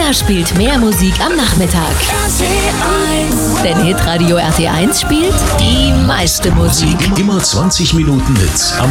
Wer spielt mehr Musik am Nachmittag? Denn Hitradio RT1 spielt die meiste Musik. Immer 20 Minuten Hits am